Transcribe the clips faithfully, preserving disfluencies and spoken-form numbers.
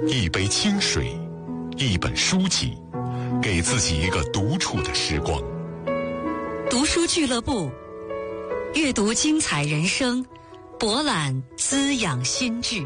一杯清水，一本书籍，给自己一个独处的时光。 读书俱乐部，阅读精彩人生，博览滋养心智。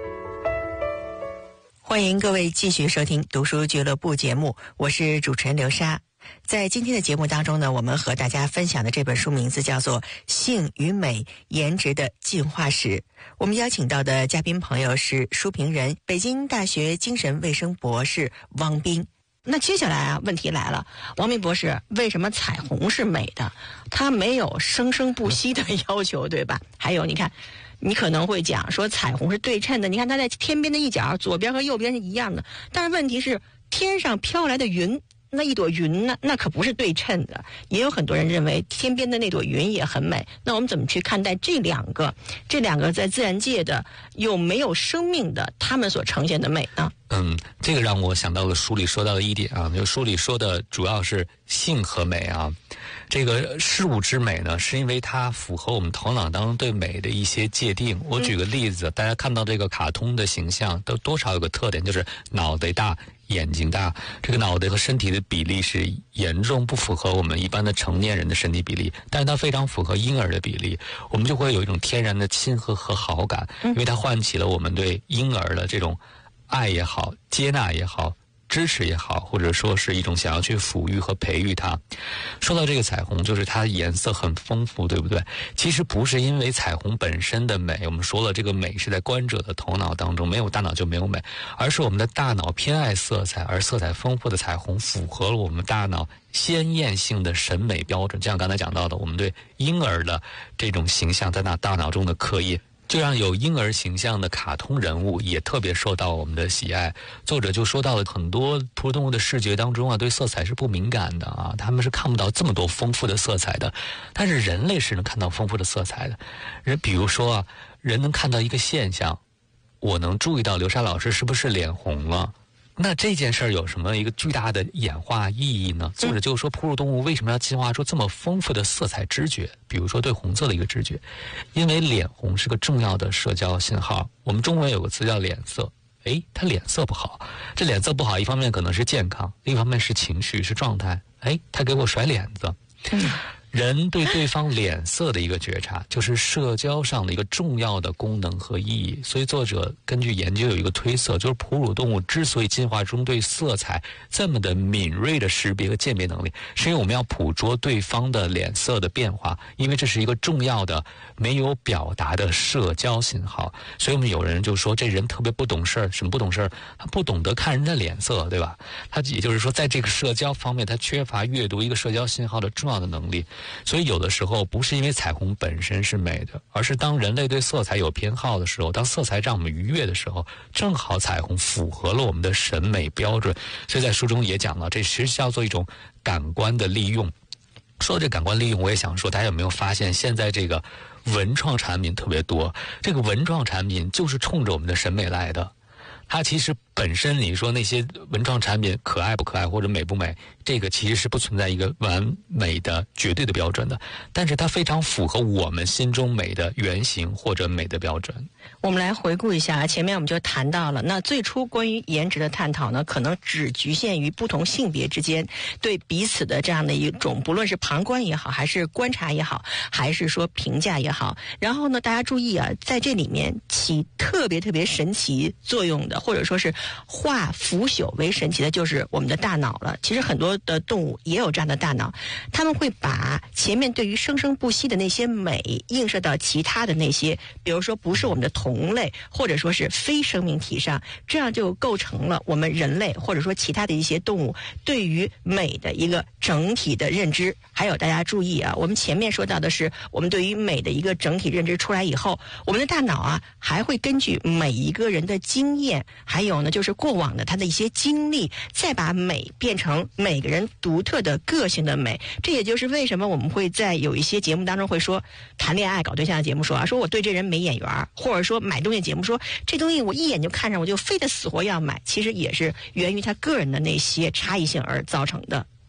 欢迎各位继续收听读书俱乐部节目，我是主持人刘莎。在今天的节目当中呢，我们和大家分享的这本书名字叫做《性与美：颜值的进化史》。我们邀请到的嘉宾朋友是书评人、北京大学精神卫生博士汪斌。那接下来啊，问题来了，汪斌博士，为什么彩虹是美的？它没有生生不息的要求，对吧？还有，你看，你可能会讲说彩虹是对称的，你看它在天边的一角，左边和右边是一样的。但是问题是，天上飘来的云，那一朵云呢，那可不是对称的。也有很多人认为天边的那朵云也很美。那我们怎么去看待这两个这两个在自然界的又没有生命的他们所呈现的美呢？ 嗯，这个让我想到了书里说到的一点啊，就书里说的主要是性和美啊。这个事物之美呢，是因为它符合我们头脑当中对美的一些界定。我举个例子，嗯、大家看到这个卡通的形象，都多少有个特点，就是脑袋大、眼睛大。这个脑袋和身体的比例是严重不符合我们一般的成年人的身体比例，但是它非常符合婴儿的比例，我们就会有一种天然的亲和和好感，因为它唤起了我们对婴儿的这种爱也好、接纳也好、支持也好，或者说是一种想要去抚育和培育它。说到这个彩虹，就是它颜色很丰富，对不对？其实不是因为彩虹本身的美，我们说了这个美是在观者的头脑当中，没有大脑就没有美，而是我们的大脑偏爱色彩，而色彩丰富的彩虹符合了我们大脑鲜艳性的审美标准。就像刚才讲到的，我们对婴儿的这种形象在那大脑中的刻印，就让有婴儿形象的卡通人物也特别受到我们的喜爱。作者就说到了很多哺乳动物的视觉当中啊，对色彩是不敏感的啊，他们是看不到这么多丰富的色彩的。但是人类是能看到丰富的色彩的。人比如说啊，人能看到一个现象，我能注意到刘莎老师是不是脸红了？那这件事儿有什么一个巨大的演化意义呢？作者就说哺乳动物为什么要进化出这么丰富的色彩知觉，比如说对红色的一个知觉，因为脸红是个重要的社交信号。我们中文有个词叫脸色，诶，他脸色不好，这脸色不好一方面可能是健康，另一方面是情绪，是状态。诶，他给我甩脸子。人对对方脸色的一个觉察，就是社交上的一个重要的功能和意义。所以作者根据研究有一个推测，就是哺乳动物之所以进化中对色彩这么的敏锐的识别和鉴别能力，是因为我们要捕捉对方的脸色的变化，因为这是一个重要的没有表达的社交信号。所以我们有人就说这人特别不懂事儿，什么不懂事儿？他不懂得看人家脸色，对吧？他也就是说在这个社交方面，他缺乏阅读一个社交信号的重要的能力。所以有的时候不是因为彩虹本身是美的，而是当人类对色彩有偏好的时候，当色彩让我们愉悦的时候，正好彩虹符合了我们的审美标准。所以在书中也讲了，这其实叫做一种感官的利用。说到这感官利用，我也想说，大家有没有发现现在这个文创产品特别多，这个文创产品就是冲着我们的审美来的。它其实本身你说那些文创产品可爱不可爱或者美不美，这个其实是不存在一个完美的绝对的标准的，但是它非常符合我们心中美的原型或者美的标准。 我们来回顾一下，前面我们就谈到了，那最初关于颜值的探讨呢，可能只局限于不同性别之间对彼此的这样的一种，不论是旁观也好，还是观察也好，还是说评价也好。然后呢，大家注意啊，在这里面起特别特别神奇作用的，或者说是化腐朽为神奇的，就是我们的大脑了。其实很多的动物也有这样的大脑，他们会把前面对于生生不息的那些美映射到其他的那些，比如说不是我们的同类或者说是非生命体上，这样就构成了我们人类或者说其他的一些动物对于美的一个整体的认知。还有大家注意啊，我们前面说到的是我们对于美的一个整体认知出来以后，我们的大脑啊还会根据每一个人的经验，还有呢就是过往的他的一些经历，再把美变成每个人独特的个性的美。这也就是为什么我们会在有一些节目当中会说，谈恋爱搞对象的节目说啊，说我对这人没眼缘，或者说买东西节目说这东西我一眼就看上，我就非得死活要买，其实也是源于他个人的那些差异性而造成的。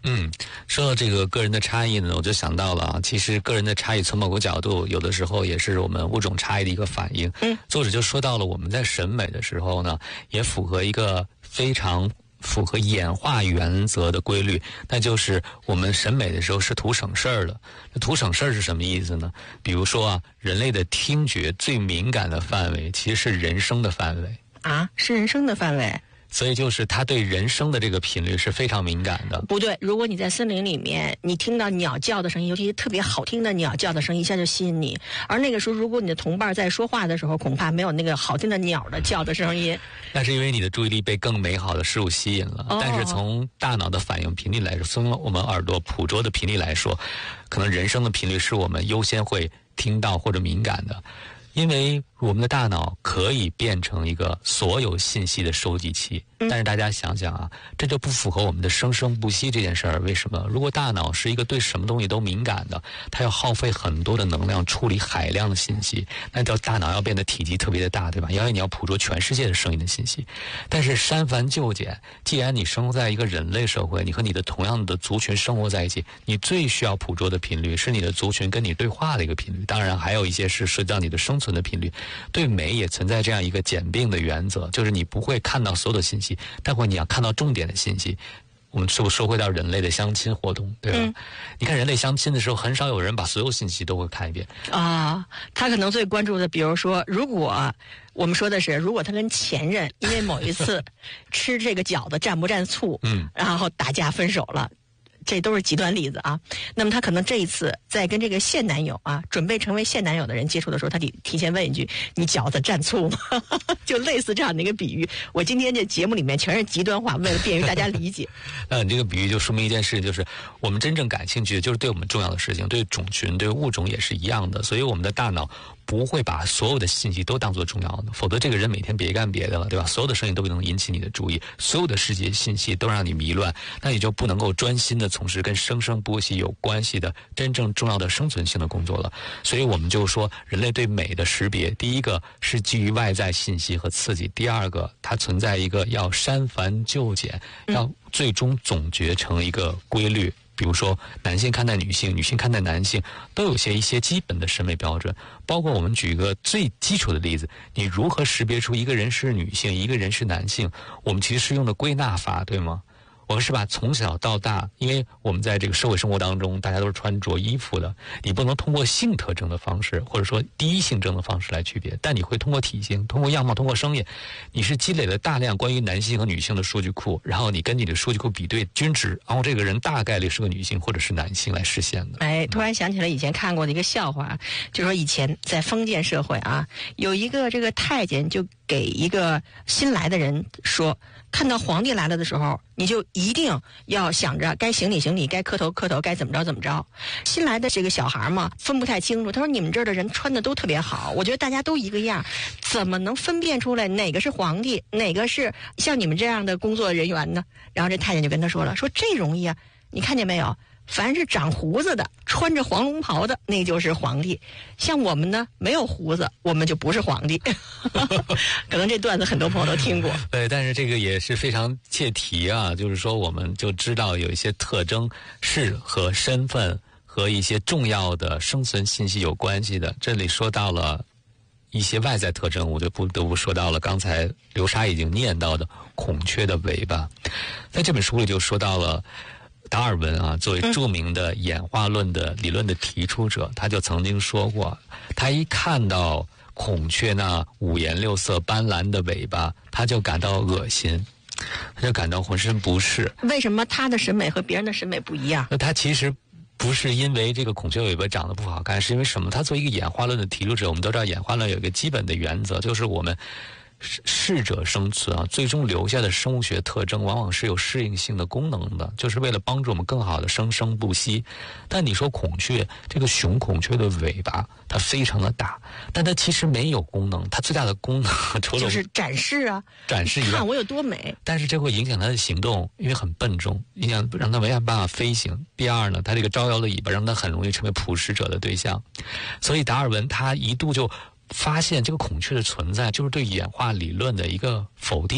嗯，说到这个个人的差异呢，我就想到了啊，其实个人的差异从某个角度，有的时候也是我们物种差异的一个反应。 嗯， 作者就说到了我们在审美的时候呢，也符合一个非常符合演化原则的规律，那就是我们审美的时候是图省事儿的。那图省事儿是什么意思呢？比如说啊，人类的听觉最敏感的范围其实是人声的范围啊，是人声的范围。 所以就是它对人声的这个频率是非常敏感的。 不对，如果你在森林里面，你听到鸟叫的声音，尤其是特别好听的鸟叫的声音，一下就吸引你。而那个时候，如果你的同伴在说话的时候，恐怕没有那个好听的鸟的叫的声音。 那是因为你的注意力被更美好的事物吸引了。 哦、 但是从大脑的反应频率来说，从我们耳朵捕捉的频率来说，可能人声的频率是我们优先会听到或者敏感的。因为我们的大脑可以变成一个所有信息的收集器，但是大家想想啊，这就不符合我们的生生不息这件事儿。为什么？如果大脑是一个对什么东西都敏感的，它要耗费很多的能量处理海量的信息，那叫大脑要变得体积特别的大，对吧？因为你要捕捉全世界的声音的信息。但是删繁就简，既然你生活在一个人类社会，你和你的同样的族群生活在一起，你最需要捕捉的频率是你的族群跟你对话的一个频率。当然还有一些是涉及到你的生存的频率。对美也存在这样一个简并的原则，就是你不会看到所有的信息，但会你要看到重点的信息。我们说说回到人类的相亲活动，对吧？嗯、你看人类相亲的时候，很少有人把所有信息都会看一遍啊。他可能最关注的，比如说，如果我们说的是，如果他跟前任因为某一次吃这个饺子蘸不蘸醋，嗯，然后打架分手了。这都是极端例子啊。那么他可能这一次在跟这个现男友啊，准备成为现男友的人接触的时候，他得提前问一句：“你饺子蘸醋吗？”就类似这样的一个比喻。我今天这节目里面全是极端化，为了便于大家理解。 那你这个比喻就说明一件事，就是我们真正感兴趣的就是对我们重要的事情，对种群、对物种也是一样的。所以我们的大脑不会把所有的信息都当作重要的，否则这个人每天别干别的了，对吧？所有的声音都能引起你的注意，所有的世界信息都让你迷乱，那你就不能够专心的从事跟生生不息有关系的真正重要的生存性的工作了。所以我们就说，人类对美的识别，第一个是基于外在信息和刺激，第二个它存在一个要删繁就简，要最终总结成一个规律。比如说，男性看待女性，女性看待男性，都有些一些基本的审美标准。包括我们举一个最基础的例子，你如何识别出一个人是女性，一个人是男性？我们其实是用的归纳法，对吗？我们是把从小到大，因为我们在这个社会生活当中，大家都是穿着衣服的，你不能通过性特征的方式，或者说第一性征的方式来区别，但你会通过体型、通过样貌、通过声音，你是积累了大量关于男性和女性的数据库，然后你根据你的数据库比对均值，然后这个人大概率是个女性或者是男性来实现的。 哎，突然想起来以前看过的一个笑话，就说以前在封建社会啊，有一个这个太监就给一个新来的人说，看到皇帝来了的时候，你就一定要想着该行礼行礼，该磕头磕头，该怎么着怎么着。新来的这个小孩嘛，分不太清楚。他说：“你们这儿的人穿的都特别好，我觉得大家都一个样，怎么能分辨出来哪个是皇帝，哪个是像你们这样的工作人员呢？”然后这太监就跟他说了：“说这容易啊，你看见没有？凡是长胡子的，穿着黄龙袍的，那就是皇帝。像我们呢，没有胡子，我们就不是皇帝。”可能这段子很多朋友都听过。 对，但是这个也是非常切题啊，就是说我们就知道有一些特征是和身份和一些重要的生存信息有关系的。这里说到了一些外在特征，我就不得不说到了刚才流沙已经念到的孔雀的尾巴。在这本书里就说到了达尔文啊，作为著名的演化论的理论的提出者，他就曾经说过，他一看到孔雀那五颜六色斑斓的尾巴，他就感到恶心，他就感到浑身不适。 为什么他的审美和别人的审美不一样？ 那他其实不是因为这个孔雀尾巴长得不好看，是因为什么？他作为一个演化论的提出者，我们都知道演化论有一个基本的原则，就是我们适者生存啊，最终留下的生物学特征往往是有适应性的功能的，就是为了帮助我们更好的生生不息。但你说孔雀，这个雄孔雀的尾巴它非常的大，但它其实没有功能，它最大的功能除了就是展示啊， 展示一下看我有多美， 但是这会影响它的行动，因为很笨重，影响让它没办法飞行。第二呢，它这个招摇的尾巴让它很容易成为捕食者的对象，所以达尔文他一度就发现这个孔雀的存在就是对演化理论的一个否定，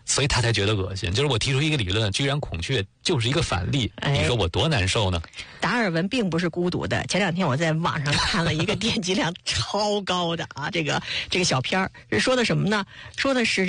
所以他才觉得恶心。就是我提出一个理论，居然孔雀就是一个反例， 哎、 你说我多难受呢？ 达尔文并不是孤独的。前两天我在网上看了一个点击量超高的啊，这个这个小片儿，是说的什么呢？说的是